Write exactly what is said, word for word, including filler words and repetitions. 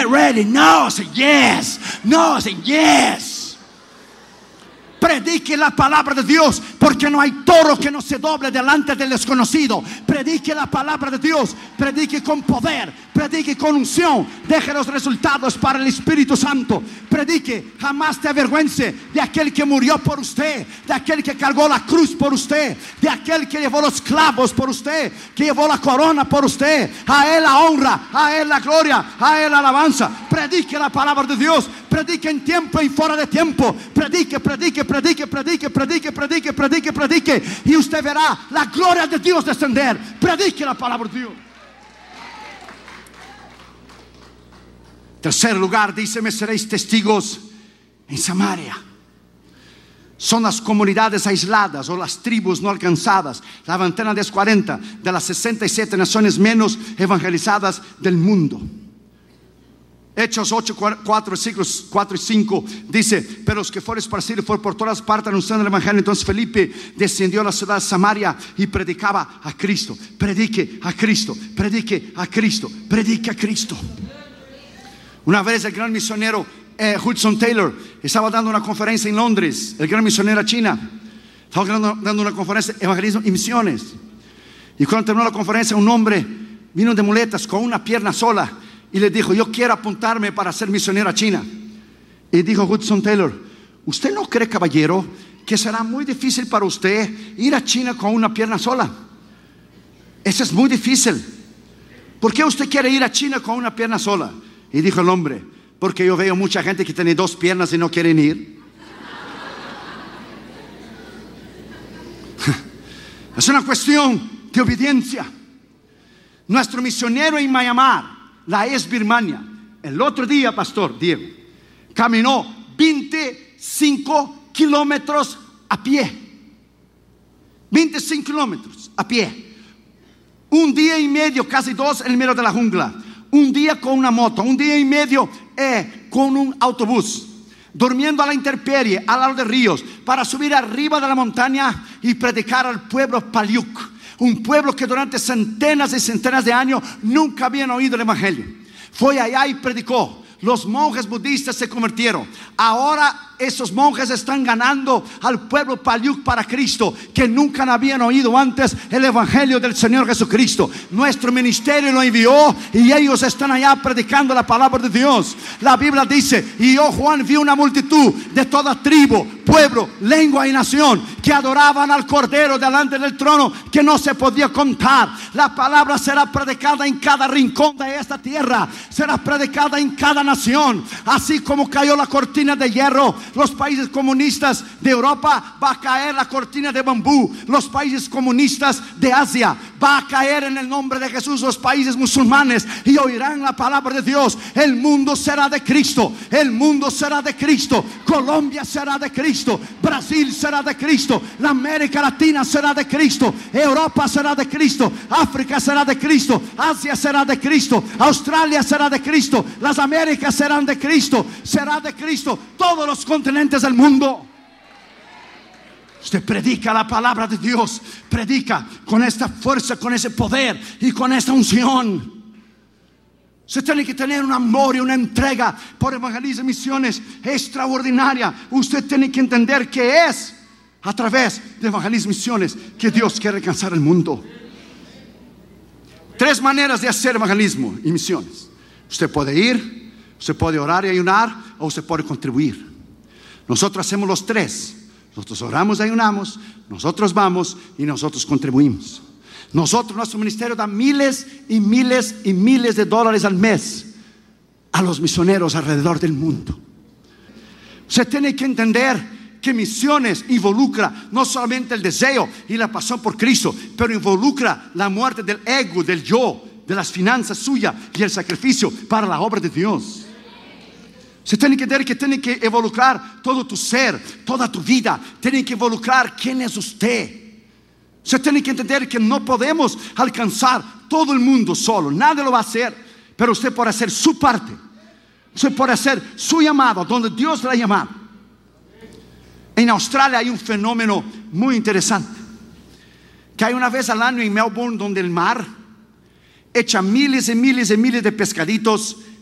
get ready. No, say yes. No, say yes. Predique la palabra de Dios, porque no hay toro que no se doble delante del desconocido. Predique la palabra de Dios, predique con poder, predique con unción. Deje los resultados para el Espíritu Santo. Predique, jamás te avergüence de aquel que murió por usted, de aquel que cargó la cruz por usted, de aquel que llevó los clavos por usted, que llevó la corona por usted. A Él la honra, a Él la gloria, a Él la alabanza. Predique la palabra de Dios, predique en tiempo y fuera de tiempo. Predique, predique, predique, predique, predique, predique, predique, predique, y usted verá la gloria de Dios descender. Predique la palabra de Dios. Tercer lugar, dice: me seréis testigos en Samaria. Son las comunidades aisladas o las tribus no alcanzadas. La ventana de cuarenta de las sesenta y siete naciones menos evangelizadas del mundo. Hechos ocho, cuatro, versículos cuatro y cinco dice: pero los que fueron esparcidos fueron por todas partes anunciando el evangelio. Entonces Felipe descendió a la ciudad de Samaria y predicaba a Cristo. Predique a Cristo, predique a Cristo, predique a Cristo. Una vez el gran misionero eh, Hudson Taylor estaba dando una conferencia en Londres. El gran misionero a China estaba dando, dando una conferencia de evangelismo y misiones. Y cuando terminó la conferencia, un hombre vino de muletas con una pierna sola y le dijo: yo quiero apuntarme para ser misionero a China. Y dijo Hudson Taylor: ¿usted no cree, caballero, que será muy difícil para usted ir a China con una pierna sola? Eso es muy difícil. ¿Por qué usted quiere ir a China con una pierna sola? Y dijo el hombre: porque yo veo mucha gente que tiene dos piernas y no quieren ir. Es una cuestión de obediencia. Nuestro misionero en Myanmar, la ex Birmania, el otro día, pastor Diego, caminó veinticinco kilómetros a pie. veinticinco kilómetros a pie. Un día y medio, casi dos, en el medio de la jungla. Un día con una moto, un día y medio eh, con un autobús, durmiendo a la intemperie, al lado de ríos, para subir arriba de la montaña y predicar al pueblo Paliuk, un pueblo que durante centenas y centenas de años nunca habían oído el evangelio. Fue allá y predicó. Los monjes budistas se convirtieron. Ahora esos monjes están ganando al pueblo Paliuk para Cristo, que nunca habían oído antes el evangelio del Señor Jesucristo. Nuestro ministerio lo envió y ellos están allá predicando la palabra de Dios. La Biblia dice: y yo, Juan, vi una multitud de toda tribu, pueblo, lengua y nación, que adoraban al Cordero delante del trono, que no se podía contar. La palabra será predicada en cada rincón de esta tierra, será predicada en cada nación. Así como cayó la cortina de hierro, los países comunistas de Europa, va a caer la cortina de bambú. Los países comunistas de Asia, va a caer en el nombre de Jesús los países musulmanes, y oirán la palabra de Dios. El mundo será de Cristo, el mundo será de Cristo. Colombia será de Cristo, Brasil será de Cristo, la América Latina será de Cristo, Europa será de Cristo, África será de Cristo, Asia será de Cristo, Australia será de Cristo, las Américas serán de Cristo, será de Cristo, todos los continentes del mundo. Usted predica la palabra de Dios, predica con esta fuerza, con ese poder y con esta unción. Usted tiene que tener un amor y una entrega por evangelismo y misiones extraordinaria. Usted tiene que entender que es a través de evangelismo y misiones que Dios quiere alcanzar el mundo. Tres maneras de hacer evangelismo y misiones. Usted puede ir, usted puede orar y ayunar, o usted puede contribuir. Nosotros hacemos los tres. Nosotros oramos y ayunamos, nosotros vamos y nosotros contribuimos. Nosotros, nuestro ministerio da miles y miles y miles de dólares al mes a los misioneros alrededor del mundo. Usted tiene que entender que misiones involucra no solamente el deseo y la pasión por Cristo, pero involucra la muerte del ego, del yo, de las finanzas suyas y el sacrificio para la obra de Dios. Usted tiene que entender que tiene que involucrar todo tu ser, toda tu vida. Tiene que involucrar quién es usted. Usted tiene que entender que no podemos alcanzar todo el mundo solo. Nadie lo va a hacer. Pero usted puede hacer su parte. Usted puede hacer su llamado donde Dios le ha llamado. En Australia hay un fenómeno muy interesante, que hay una vez al año en Melbourne, donde el mar echa miles y miles y miles de pescaditos